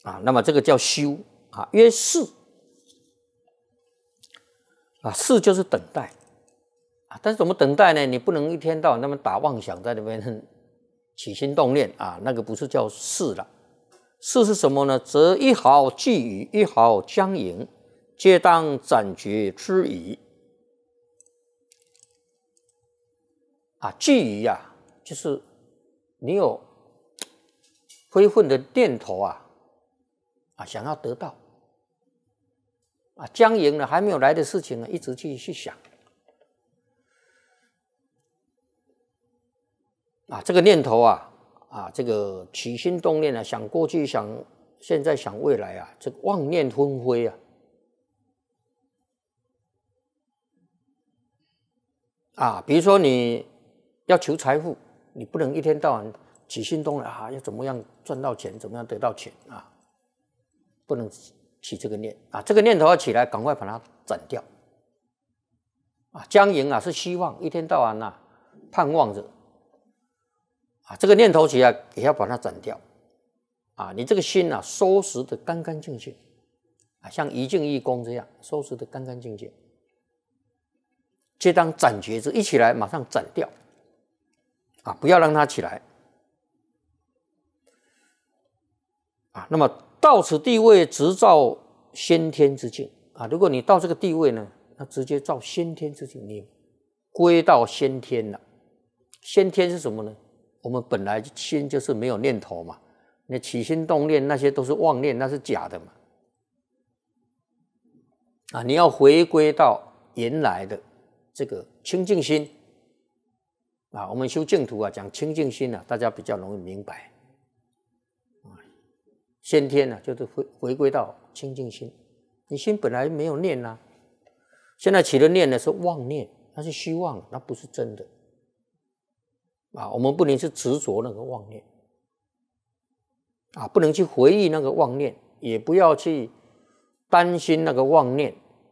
啊，那么这个叫修啊，曰事啊，事就是等待啊，但是怎么等待呢？你不能一天到晚那么打妄想在那边起心动念啊，那个不是叫事了。事是什么呢？则一毫寄予，一毫将盈，皆当斩绝之矣。啊，寄予啊，就是你有非分的念头啊，想要得到啊，将盈呢还没有来的事情呢，一直去想啊，这个念头啊，这个起心动念啊，想过去，想现在，想未来啊，这个妄念纷飞啊，比如说你要求财富，你不能一天到晚起心动念啊，要怎么样赚到钱，怎么样得到钱啊，不能起这个念啊，这个念头要起来，赶快把它斩掉啊。将盈啊是希望，一天到晚盼望着啊，这个念头起来也要把它斩掉啊。你这个心收拾的干干净净啊，像一静一功这样收拾的干干净净，皆当斩绝之，一起来马上斩掉啊，不要让它起来啊。那么到此地位，直照先天之境啊。如果你到这个地位呢，那直接照先天之境，你归到先天了。先天是什么呢？我们本来心就是没有念头嘛，你起心动念那些都是妄念，那是假的嘛。啊，你要回归到原来的这个清净心啊。我们修净土讲清净心大家比较容易明白。先天就是回归到清净心，你心本来没有念现在起了念呢是妄念，那是虚妄，那不是真的我们不能去执着那个妄念不能去回忆那个妄念，也不要去担心那个妄念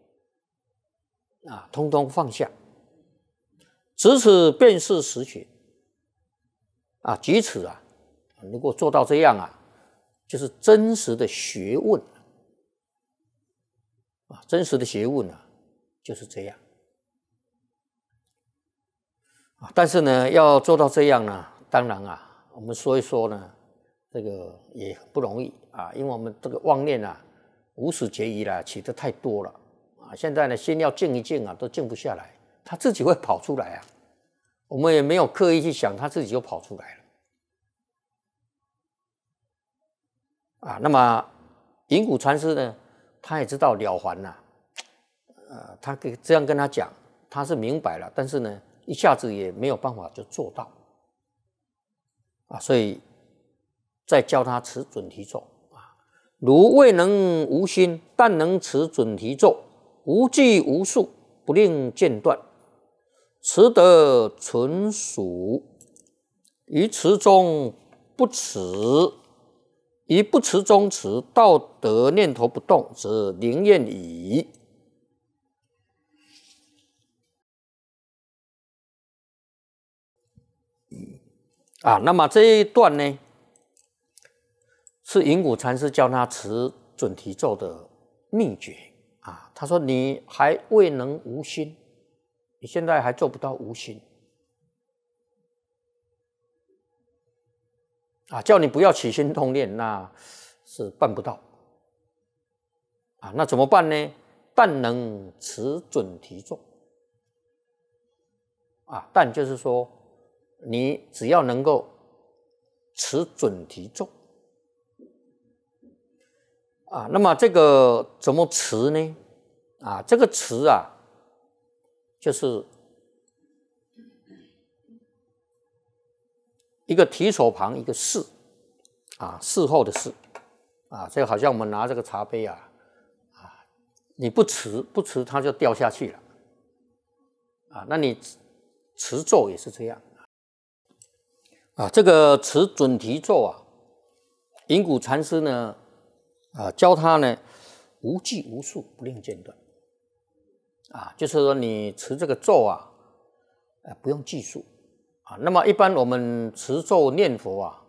通通放下，只此便是实学举此如果做到这样就是真实的学问真实的学问就是这样但是呢，要做到这样呢，当然我们说一说呢，这个也很不容易因为我们这个妄念无始劫以来起得太多了现在呢，心要静一静都静不下来，它自己会跑出来我们也没有刻意去想，它自己就跑出来了那么隐谷禅师呢，他也知道了凡他这样跟他讲，他是明白了，但是呢，一下子也没有办法就做到所以再教他持准提咒如未能无心，但能持准提咒，无计无数，不令间断，持得纯熟，于持中不持，于不持中持，道德念头不动，则灵验矣。那么这一段呢，是隐谷禅师教他持准提咒的秘诀他说你还未能无心，你现在还做不到无心叫你不要起心动念，那是办不到那怎么办呢？但能持准提咒但就是说你只要能够持准提咒那么这个怎么持呢？这个持就是一个提手旁一个事事后的事这个好像我们拿这个茶杯你不持它就掉下去了那你持咒也是这样这个持准提咒隐谷禅师呢教他呢无计无数，不令间断就是说你持这个咒不用计数那么一般我们持咒念佛